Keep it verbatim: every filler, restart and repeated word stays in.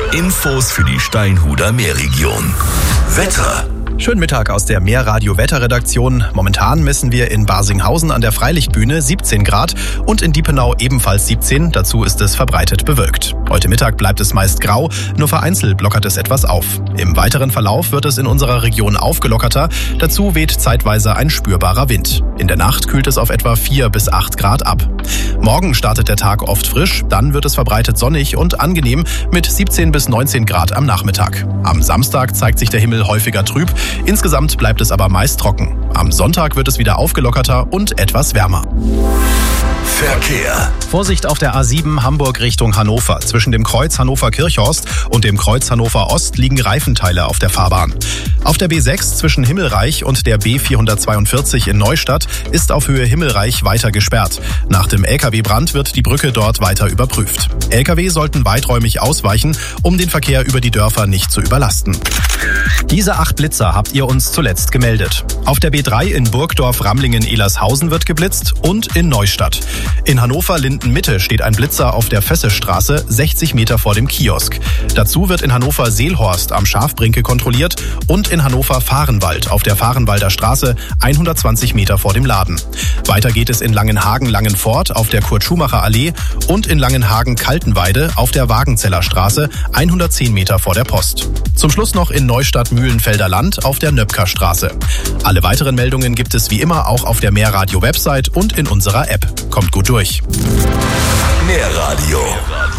Infos für die Steinhuder Meerregion. Wetter. Schönen Mittag aus der Meerradio-Wetterredaktion. Momentan messen wir in Barsinghausen an der Freilichtbühne siebzehn Grad und in Diepenau ebenfalls siebzehn. Dazu ist es verbreitet bewölkt. Heute Mittag bleibt es meist grau, nur vereinzelt lockert es etwas auf. Im weiteren Verlauf wird es in unserer Region aufgelockerter. Dazu weht zeitweise ein spürbarer Wind. In der Nacht kühlt es auf etwa vier bis acht Grad ab. Morgen startet der Tag oft frisch, dann wird es verbreitet sonnig und angenehm mit siebzehn bis neunzehn Grad am Nachmittag. Am Samstag zeigt sich der Himmel häufiger trüb. Insgesamt bleibt es aber meist trocken. Am Sonntag wird es wieder aufgelockerter und etwas wärmer. Verkehr. Vorsicht auf der A sieben Hamburg Richtung Hannover. Zwischen dem Kreuz Hannover-Kirchhorst und dem Kreuz Hannover-Ost liegen Reifenteile auf der Fahrbahn. Auf der B sechs zwischen Himmelreich und der B vierhundertzweiundvierzig in Neustadt ist auf Höhe Himmelreich weiter gesperrt. Nach dem L K W-Brand wird die Brücke dort weiter überprüft. L K W sollten weiträumig ausweichen, um den Verkehr über die Dörfer nicht zu überlasten. Diese acht Blitzer habt ihr uns zuletzt gemeldet. Auf der B drei in Burgdorf-Ramlingen-Elershausen wird geblitzt und in Neustadt. In Hannover-Linden-Mitte steht ein Blitzer auf der Fessestraße, sechzig Meter vor dem Kiosk. Dazu wird in Hannover-Seelhorst am Schafbrinke kontrolliert und in Hannover-Fahrenwald auf der Fahrenwalder Straße, hundertzwanzig Meter vor dem Laden. Weiter geht es in Langenhagen-Langenfort auf der Kurt-Schumacher-Allee und in Langenhagen-Kaltenweide auf der Wagenzeller Straße, hundertzehn Meter vor der Post. Zum Schluss noch in Neustadt-Mühlenfelder Land auf der Nöpker-Straße. Alle weiteren Meldungen gibt es wie immer auch auf der Meerradio-Website und in unserer App. Kommt gut durch. Meerradio.